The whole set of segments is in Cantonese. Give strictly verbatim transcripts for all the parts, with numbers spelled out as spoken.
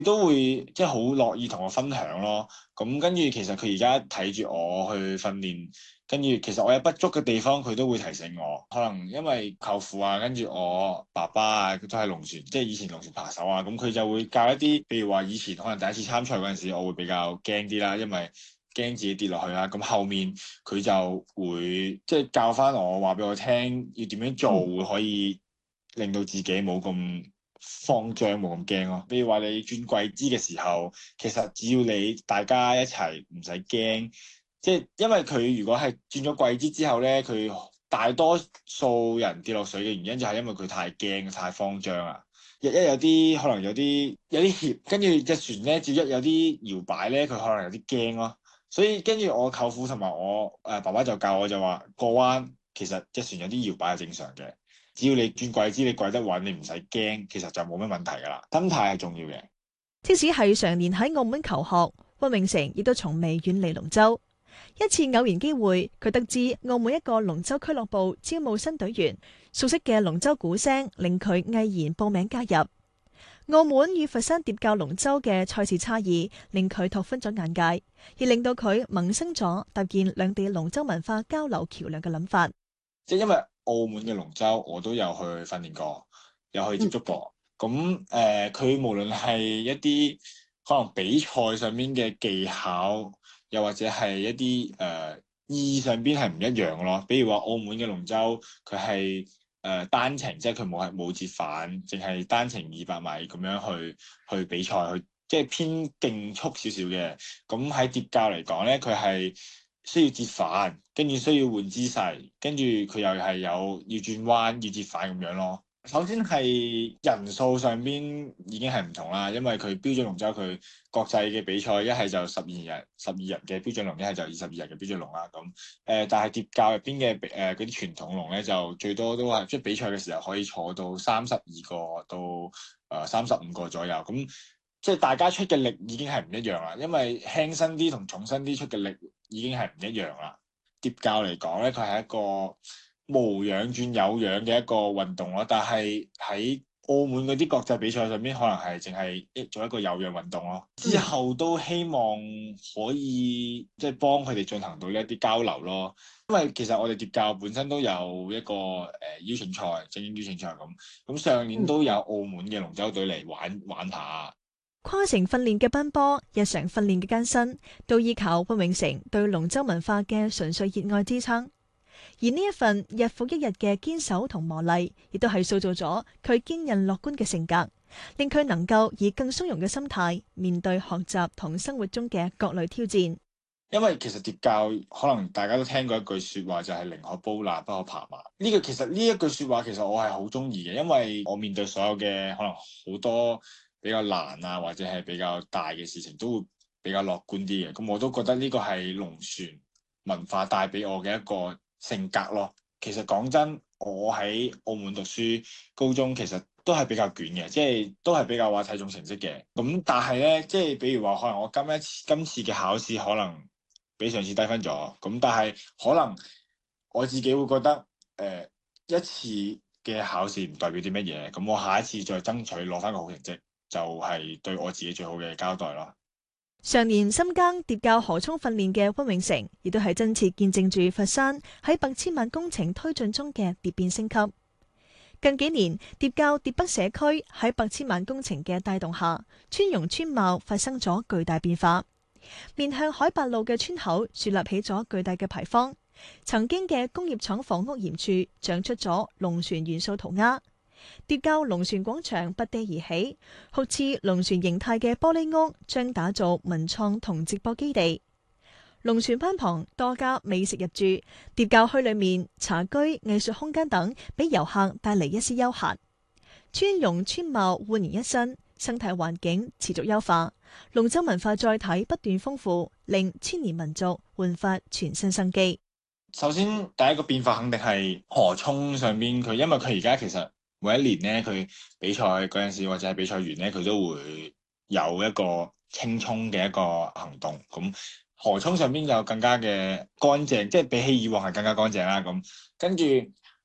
都會即係好樂意同我分享咯。咁跟住其實佢而家睇住我去訓練，跟住其實我有不足嘅地方，佢都會提醒我。可能因為舅父啊，跟住我爸爸啊，都係龍船，即係以前龍船扒手啊，咁佢就會教一啲，譬如話以前可能第一次參賽嗰陣時，我會比較驚啲啦，因為驚自己跌落去啦。咁後面佢就會即係教翻我，話俾我聽要點樣做，會可以令到自己冇咁慌張，冇咁驚咯。比如話你轉桂枝嘅時候，其實只要你大家一齊唔使驚，即係因為佢如果係轉咗桂枝之後咧，佢大多數人跌落水嘅原因就係因為佢太驚、太慌張啊。一一有啲可能有啲有啲怯，跟住隻船咧，只一有啲搖擺咧，佢可能有啲驚咯。所以跟住我舅父同埋我誒、呃、爸爸就教我就話過灣其實隻船有啲搖擺係正常嘅。只要你轉櫃知你櫃得穩，你唔使驚，其實就冇咩問題噶啦。心態係重要嘅。 即使係常年喺澳門求學，溫永成亦都從未遠離龍舟。一次偶然機會，佢得知澳門一個龍舟俱樂部招募新隊員，熟悉嘅龍舟鼓聲令佢毅然報名加入。澳門與佛山疊教龍舟嘅賽事差異，令佢拓寬咗眼界，亦令到佢萌生咗搭建兩地龍舟文化交流橋樑嘅諗法。 即係因為澳門嘅龍舟，我都有去訓練過，有去接觸過。咁誒、嗯，佢、呃、無論係一啲可能比賽上面嘅技巧，又或者係一啲誒、呃、意義上邊係唔一樣咯。比如話澳門嘅龍舟，佢係誒單程，即係佢冇係冇折返，淨係單程二百米咁樣去去比賽，去即係偏競速少少嘅。咁喺疊教嚟講咧，佢係需要折返，跟住需要換姿勢，跟住佢又係有要轉彎、要折返咁樣咯。首先係人數上邊已經係唔同啦，因為佢標準龍舟佢國際嘅比賽一係就十二人、十二人嘅標準龍，一係就二十二人嘅標準龍啦。咁誒、呃，但係疊教入邊嘅誒嗰啲傳統龍咧，就最多都係即係比賽嘅時候可以坐到三十二個到誒三十五個左右。咁即係大家出嘅力已經係唔一樣啦，因為輕身啲同重身啲出嘅力已經係唔一樣啦。疊教嚟講咧，佢係一個無氧轉有氧嘅一個運動咯，但係喺澳門嗰啲國際比賽上邊，可能係淨係一做一個有氧運動咯。之後都希望可以即係幫佢哋進行到呢一啲交流咯，因為其實我哋疊教本身都有一個誒、呃、邀請賽、精英邀請賽咁，咁上年都有澳門嘅龍舟隊嚟玩玩下。 跨城訓練嘅奔波，日常訓練嘅艱辛，都依靠溫永成對龍舟文化嘅純粹熱愛支撐。而呢一份日復一日嘅堅守同磨礪，亦都係塑造咗佢堅韌樂觀嘅性格，令佢能夠以更鬆容嘅心態面對學習同生活中嘅各類挑戰。 因為其實疊教可能大家都聽過一句説話，就係寧可煲辣不可爬馬。呢個其實呢一句説話其實我係好中意嘅，因為我面對所有嘅可能好多比較難啊，或者係比較大嘅事情，都會比較樂觀啲嘅。咁我都覺得呢個係龍船文化帶俾我嘅一個性格咯。其實講真，我喺澳門讀書，高中其實都係比較卷嘅，即係都係比較話睇重成績嘅。咁但係咧，即係比如話，可能我今一次今次嘅考試可能比上次低分咗，咁但係可能我自己會覺得，誒、呃、一次嘅考試唔代表啲乜嘢，咁我下一次再爭取攞翻個好成績，就係、是、對我自己最好嘅交代咯。 常年深耕疊教河涌訓練嘅溫永成，亦都係真切見證住佛山喺百千萬工程推進中嘅蝶變升級。近幾年，疊教疊北社區喺百千萬工程嘅帶動下，村容村貌發生咗巨大變化。面向海八路嘅村口樹立起咗巨大嘅牌坊，曾經嘅工業廠房屋檐處長出咗龍船元素塗鴉。疊教龍船廣場拔地而起，好似龍船形態嘅玻璃屋將打造文創同直播基地。龍船灣旁多家美食入駐，疊教墟裏面茶居、藝術空間等，俾遊客帶嚟一絲休閒。村容村貌煥然一新，生態環境持續優化，龍舟文化載體不斷豐富，令千年民族煥發全新生機。 首先第一個變化肯定係河涌上邊，佢因為佢而家其實每一年咧，佢比賽嗰陣時或者係比賽完咧，佢都會有一個清沖嘅一個行動。咁河涌上邊就更加嘅乾淨，即係比起以往係更加乾淨啦。咁跟住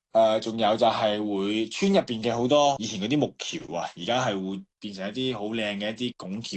誒，仲、有就係會村入邊嘅好多以前嗰啲木橋啊，而家係會變成一啲好靚嘅一啲拱橋。